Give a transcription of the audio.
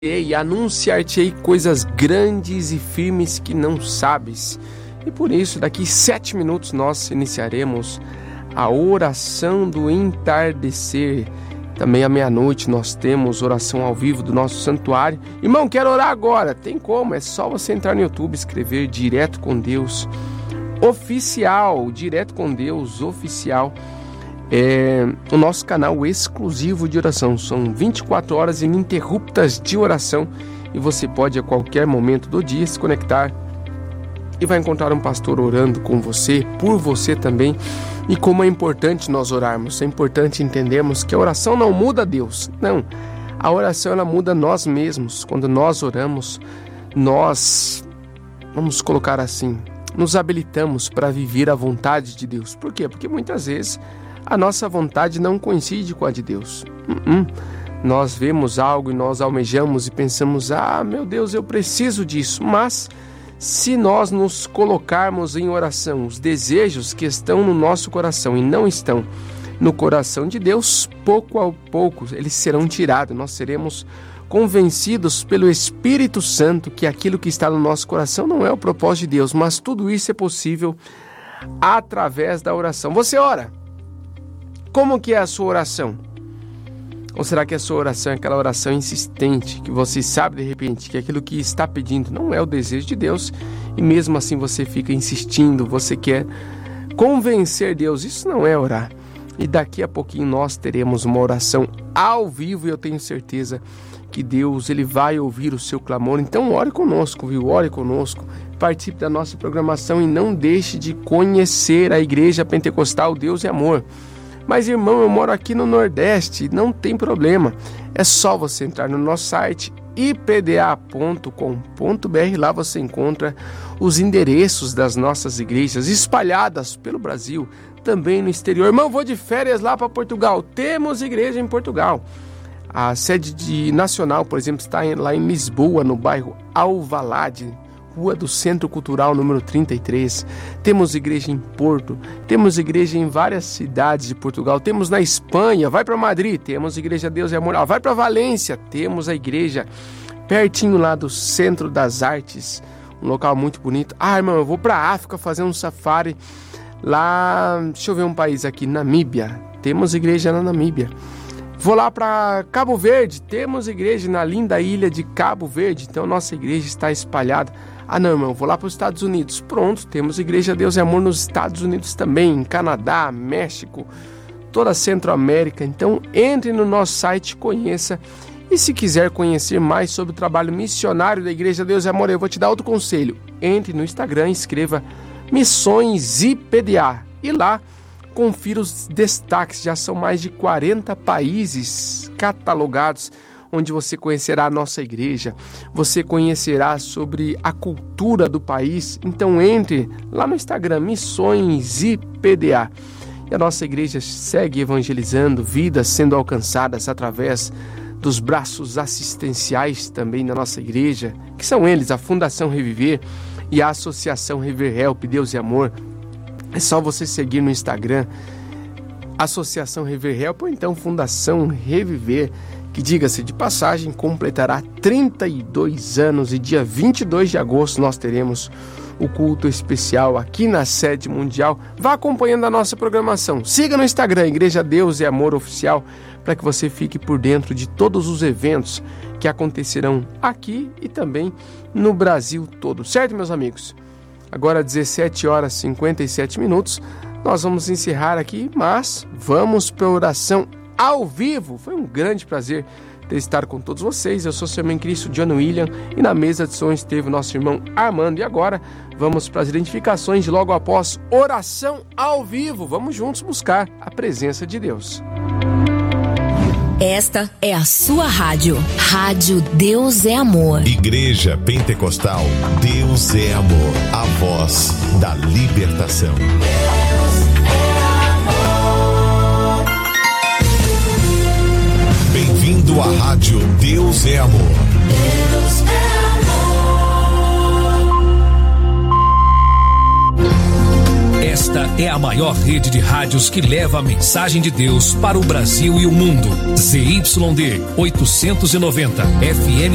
E anunciar-te-ei coisas grandes e firmes que não sabes. E por isso, daqui 7 minutos, nós iniciaremos a oração do entardecer. Também à meia-noite nós temos oração ao vivo do nosso santuário. Irmão, quero orar agora. Tem como, é só você entrar no YouTube, escrever Direto com Deus Oficial. Direto com Deus Oficial. É o nosso canal exclusivo de oração. São 24 horas ininterruptas de oração e você pode a qualquer momento do dia se conectar e vai encontrar um pastor orando com você, por você também. E como é importante nós orarmos, é importante entendermos que a oração não muda Deus, não. A oração ela muda nós mesmos. Quando nós oramos, nós, vamos colocar assim, nos habilitamos para viver a vontade de Deus. Por quê? Porque muitas vezes a nossa vontade não coincide com a de Deus. Nós vemos algo e nós almejamos e pensamos, meu Deus, eu preciso disso. Mas se nós nos colocarmos em oração, os desejos que estão no nosso coração e não estão no coração de Deus, pouco a pouco eles serão tirados. Nós seremos convencidos pelo Espírito Santo que aquilo que está no nosso coração não é o propósito de Deus, mas tudo isso é possível através da oração. Você ora? Como que é a sua oração? Ou será que a sua oração é aquela oração insistente, que você sabe de repente que aquilo que está pedindo não é o desejo de Deus e mesmo assim você fica insistindo, você quer convencer Deus? Isso não é orar. E daqui a pouquinho nós teremos uma oração ao vivo e eu tenho certeza que Deus ele vai ouvir o seu clamor. Então ore conosco, viu? Ore conosco, participe da nossa programação e não deixe de conhecer a Igreja Pentecostal Deus e Amor. Mas irmão, eu moro aqui no Nordeste, não tem problema. É só você entrar no nosso site ipda.com.br, lá você encontra os endereços das nossas igrejas espalhadas pelo Brasil, também no exterior. Irmão, vou de férias lá para Portugal, temos igreja em Portugal. A sede nacional, por exemplo, está lá em Lisboa, no bairro Alvalade, Rua do Centro Cultural, número 33. Temos igreja em Porto, temos igreja em várias cidades de Portugal, temos na Espanha, vai para Madrid, temos igreja Deus e Amor, vai para Valência, temos a igreja pertinho lá do Centro das Artes, um local muito bonito. Irmão, eu vou para a África fazer um safari lá, deixa eu ver um país aqui, Namíbia, temos igreja na Namíbia. Vou lá para Cabo Verde, temos igreja na linda ilha de Cabo Verde, então nossa igreja está espalhada. Não, irmão, vou lá para os Estados Unidos. Pronto, temos Igreja Deus e Amor nos Estados Unidos também, em Canadá, México, toda a Centro-América. Então, entre no nosso site, conheça. E se quiser conhecer mais sobre o trabalho missionário da Igreja Deus e Amor, eu vou te dar outro conselho. Entre no Instagram e escreva Missões IPDA. E lá, confira os destaques. Já são mais de 40 países catalogados, onde você conhecerá a nossa igreja, você conhecerá sobre a cultura do país. Então entre lá no Instagram, Missões IPDA. E a nossa igreja segue evangelizando, vidas sendo alcançadas através dos braços assistenciais também da nossa igreja, que são eles, a Fundação Reviver e a Associação Reviver Help, Deus e Amor. É só você seguir no Instagram, Associação Reviver Help ou então Fundação Reviver, que, diga-se de passagem, completará 32 anos e dia 22 de agosto nós teremos o culto especial aqui na sede mundial. Vá acompanhando a nossa programação. Siga no Instagram, Igreja Deus e Amor Oficial, para que você fique por dentro de todos os eventos que acontecerão aqui e também no Brasil todo. Certo, meus amigos? Agora 17 horas e 57 minutos, nós vamos encerrar aqui, mas vamos para a oração ao vivo. Foi um grande prazer estar com todos vocês. Eu sou seu irmão em Cristo, John William, e na mesa de som esteve o nosso irmão Armando. E agora vamos para as identificações de logo após oração ao vivo. Vamos juntos buscar a presença de Deus. Esta é a sua rádio. Rádio Deus é Amor. Igreja Pentecostal Deus é Amor. A voz da libertação. Bem-vindo à Rádio Deus é Amor. Deus é amor. Esta é a maior rede de rádios que leva a mensagem de Deus para o Brasil e o mundo. ZYD 890 FM